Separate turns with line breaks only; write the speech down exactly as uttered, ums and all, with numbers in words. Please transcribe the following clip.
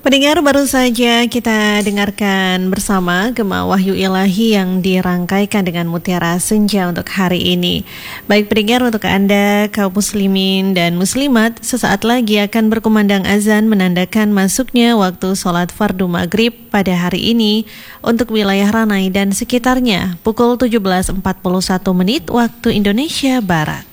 Pendengar, baru saja kita dengarkan bersama Gema Wahyu Ilahi yang dirangkaikan dengan Mutiara Senja untuk hari ini. Baik pendengar, untuk Anda kaum muslimin dan muslimat, sesaat lagi akan berkumandang azan menandakan masuknya waktu sholat fardu maghrib pada hari ini untuk wilayah Ranai dan sekitarnya pukul tujuh belas empat puluh satu menit waktu Indonesia Barat.